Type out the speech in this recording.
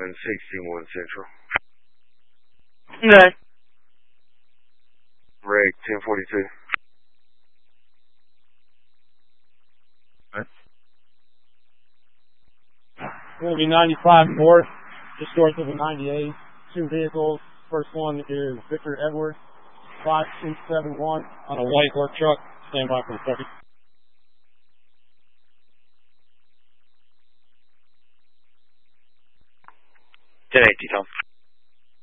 161 Central. Okay. Reg 1042. It's going to be 95 north, just north of the 98. 2 vehicles. First one is Victor Edwards, 5271 on a white work truck. Stand by for a second. 1080, Tom.